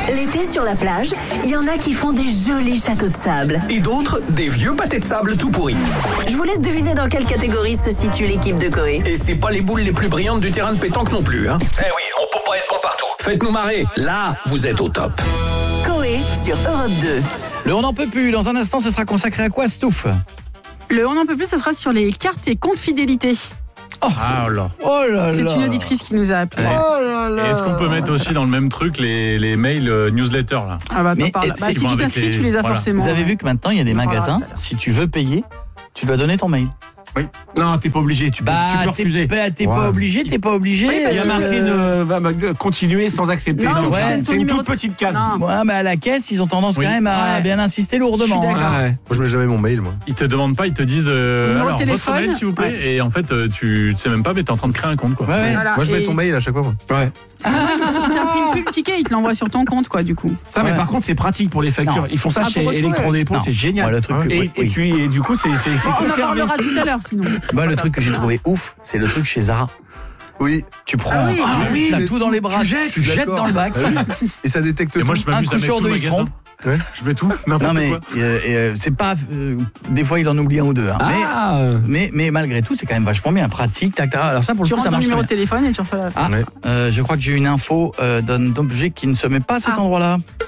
L'été sur la plage, il y en a qui font des jolis châteaux de sable. Et d'autres, des vieux pâtés de sable tout pourris. Je vous laisse deviner dans quelle catégorie se situe l'équipe de Coé. Et c'est pas les boules les plus brillantes du terrain de pétanque non plus, hein. Eh oui, on peut pas être bon partout. Faites-nous marrer. Là, vous êtes au top. Coé sur Europe 2. Le On n'en peut plus, dans un instant, ce sera consacré à quoi, Stouff? Le On n'en peut plus, ce sera sur les cartes et comptes fidélité. Ah là. Oh là là. C'est une auditrice qui nous a appelé. Ouais. Oh là là. Et est-ce qu'on peut mettre aussi dans le même truc les mails newsletter là? Ah bah, Mais t'en parles. c'est Bah, si bon tu avec t'inscris, les- tu les as voilà. forcément. Vous avez vu que maintenant, il y a des On en magasins, parlera tout à l'heure. si tu veux payer, tu dois donner ton mail. Non, t'es pas obligé, tu peux refuser. T'es pas obligé, t'es pas obligé. Oui, parce Il y a marqué continuer sans accepter. Non, Donc, ouais. c'est une toute petite case. Non. Ouais, mais à la caisse, ils ont tendance Oui. quand même à Ouais. bien insister lourdement. Je suis d'accord. Ah ouais. Moi, je mets jamais mon mail, moi. Ils te demandent pas, ils te disent Numéro de alors votre téléphone. mail s'il vous plaît. Et en fait tu sais même pas, mais t'es en train de créer un compte quoi. Ouais. Voilà. Moi, je mets Et ton mail à chaque fois. Moi. Ouais. Il t'imprime plus le ticket, il te l'envoie sur ton compte, quoi, du coup. Ça, mais Ouais. par contre, c'est pratique pour les factures. Non. Ils font ça Ah, chez pour retrouver. Electrodépôt, Non. c'est génial. Moi, le truc que- Et du coup, c'est On en conservé. parlera tout à l'heure, sinon. Moi, le truc que j'ai trouvé ouf, c'est le truc chez Zara. Oui. Tu prends, Ah oui. t'as Tu tout mets dans tout, les bras, tu jettes, tu jettes d'accord. dans le bac. Ah oui. Et ça détecte Et tout. moi je Un m'amuse à coup mettre sur tout deux, le ils se magasin. trompent. Ouais. Je mets tout, Non n'importe mais quoi. c'est pas des fois il en oublie un ou deux hein. Ah. mais malgré tout c'est quand même vachement bien pratique. Tac, tac. Alors ça pour le Tu coup ça rentres ton marche numéro très de bien. téléphone et tu reçois la. Ah, Ouais. je crois que j'ai une info d'un objet qui ne se met pas à cet endroit-là.